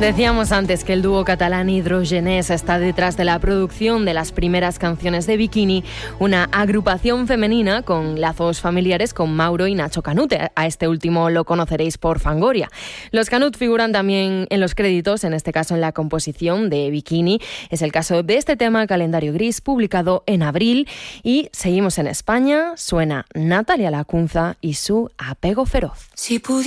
Decíamos antes que el dúo catalán Hidrogenés está detrás de la producción de las primeras canciones de Bikini, una agrupación femenina con lazos familiares con Mauro y Nacho Canut. A este último lo conoceréis por Fangoria. Los Canut figuran también en los créditos, en este caso en la composición de Bikini. Es el caso de este tema, Calendario Gris, publicado en abril. Y seguimos en España. Suena Natalia Lacunza y su Apego Feroz.